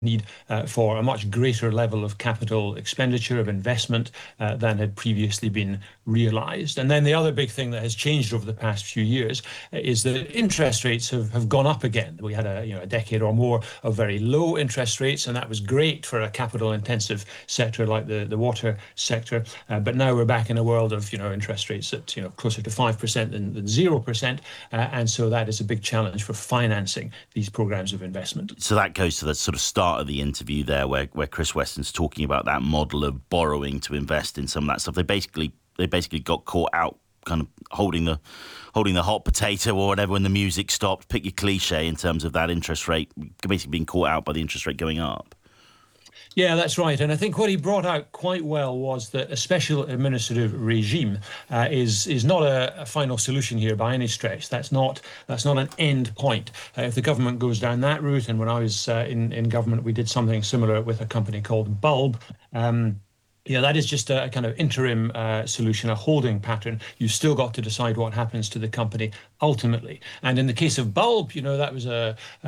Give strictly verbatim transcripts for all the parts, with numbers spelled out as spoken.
need uh, for a much greater level of capital expenditure, of investment uh, than had previously been realized. And then the other big thing that has changed over the past few years uh, is that interest rates have, have gone up again. We had a, you know, a decade or more of very low interest rates, and that was great for a capital intensive sector like the, the water sector. Uh, but now we're back in a world of, you know, interest rates at, you know, closer to five percent than, than zero percent. Uh, and so that is a big challenge for financing these programs of investment. So that goes to the sort of start of the interview there, where, where Chris Weston's talking about that model of borrowing to invest in some of that stuff. They basically they basically got caught out, kind of holding the holding the hot potato or whatever when the music stopped. Pick your cliche in terms of that interest rate, basically being caught out by the interest rate going up. Yeah, that's right. And I think what he brought out quite well was that a special administrative regime uh, is is not a, a final solution here by any stretch. That's not that's not an end point. Uh, if the government goes down that route, and when I was uh, in, in government, we did something similar with a company called Bulb. Um, Yeah, that is just a kind of interim uh, solution, a holding pattern. You've still got to decide what happens to the company ultimately. And in the case of Bulb, you know, that was a, a,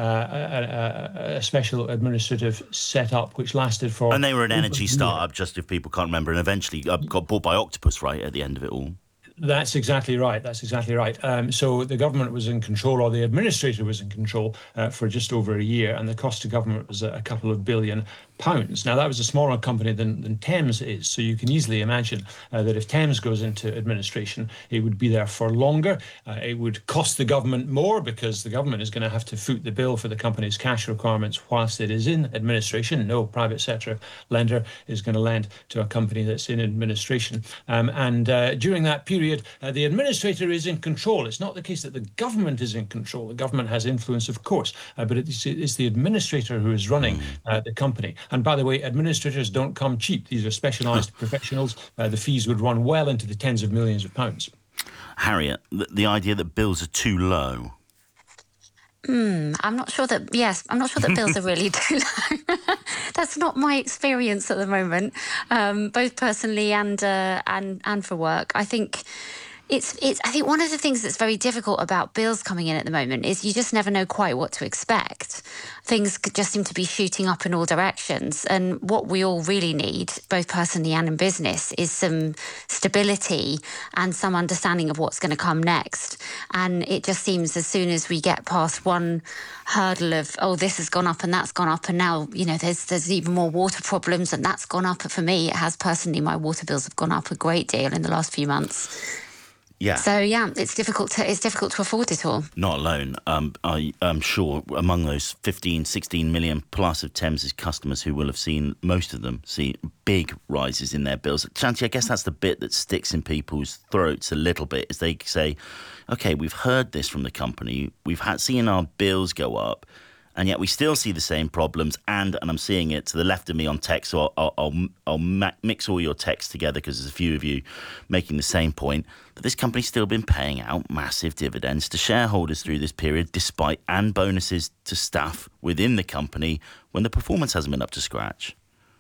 a, a special administrative setup which lasted for... And they were an energy startup, just if people can't remember, and eventually uh, got bought by Octopus, right, at the end of it all. That's exactly right. That's exactly right. Um, so the government was in control, or the administrator was in control uh, for just over a year, and the cost to government was a, a couple of billion pounds. Now, that was a smaller company than, than Thames is, so you can easily imagine uh, that if Thames goes into administration, it would be there for longer. Uh, it would cost the government more because the government is going to have to foot the bill for the company's cash requirements whilst it is in administration. No private sector lender is going to lend to a company that's in administration. Um, and uh, during that period, uh, the administrator is in control. It's not the case that the government is in control. The government has influence, of course, uh, but it's, it's the administrator who is running uh, the company. And by the way, administrators don't come cheap. These are specialised professionals. Uh, the fees would run well into the tens of millions of pounds. Harriet, the, the idea that bills are too low. Mm, I'm not sure that, yes, I'm not sure that bills are really too low. That's not my experience at the moment, um, both personally and, uh, and, and for work. I think... It's, it's, I think one of the things that's very difficult about bills coming in at the moment is you just never know quite what to expect. Things just seem to be shooting up in all directions. And what we all really need, both personally and in business, is some stability and some understanding of what's going to come next. And it just seems as soon as we get past one hurdle of, oh, this has gone up and that's gone up, and now, you know, there's there's even more water problems and that's gone up. For me, it has personally, my water bills have gone up a great deal in the last few months. Yeah. So yeah, it's difficult to it's difficult to afford it all. Not alone. Um, I, I'm sure among those fifteen, sixteen million plus of Thames's customers who will have seen, most of them see big rises in their bills. Shanti, I guess that's the bit that sticks in people's throats a little bit, is they say, okay, we've heard this from the company, we've had seen our bills go up, and yet we still see the same problems, and and I'm seeing it to the left of me on text, so I'll, I'll, I'll mix all your texts together because there's a few of you making the same point, that this company's still been paying out massive dividends to shareholders through this period, despite, and bonuses to staff within the company when the performance hasn't been up to scratch.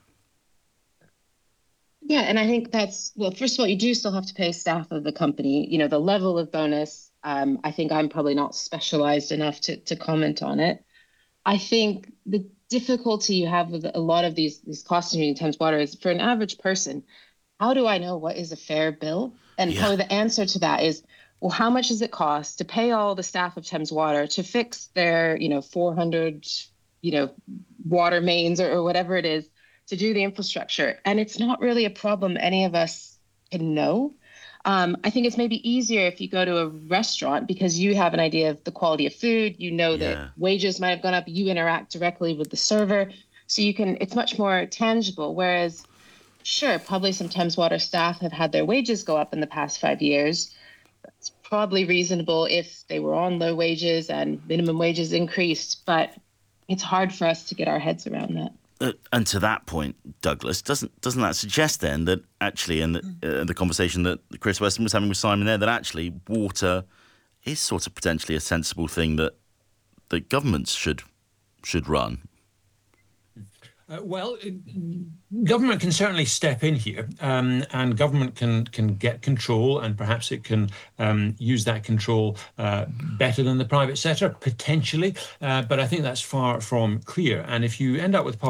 Yeah, and I think that's, well, first of all, you do still have to pay staff of the company. You know, the level of bonus, um, I think I'm probably not specialized enough to, to comment on it. I think the difficulty you have with a lot of these, these costs in Thames Water is, for an average person, how do I know what is a fair bill? And yeah. Probably the answer to that is, well, how much does it cost to pay all the staff of Thames Water to fix their, you know, four hundred, you know, water mains or, or whatever it is, to do the infrastructure? And it's not really a problem any of us can know. Um, I think it's maybe easier if you go to a restaurant because you have an idea of the quality of food. You know that yeah. wages might have gone up. You interact directly with the server. So you can, it's much more tangible. Whereas, sure, probably some Thames Water staff have had their wages go up in the past five years. That's probably reasonable if they were on low wages and minimum wages increased. But it's hard for us to get our heads around that. Uh, and to that point, Douglas, doesn't doesn't that suggest then that actually, in the, uh, the conversation that Chris Weston was having with Simon there, that actually water is sort of potentially a sensible thing that that governments should should run? Uh, well, government can certainly step in here, um, and government can can get control, and perhaps it can um, use that control uh, better than the private sector, potentially. Uh, but I think that's far from clear. And if you end up with